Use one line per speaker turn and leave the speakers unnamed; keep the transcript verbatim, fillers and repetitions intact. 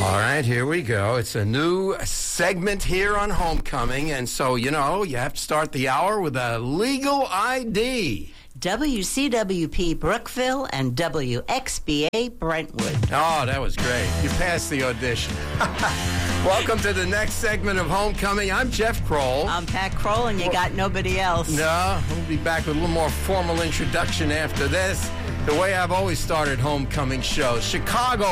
All right, here we go. It's a new segment here on Homecoming, and so, you know, you have to start the hour with a legal I D.
W C W P Brookville and W X B A Brentwood.
Oh, that was great. You passed the audition. Welcome to the next segment of Homecoming. I'm Jeff Kroll.
I'm Pat Kroll, and you got nobody else.
No, we'll be back with a little more formal introduction after this. The way I've always started Homecoming shows. Chicago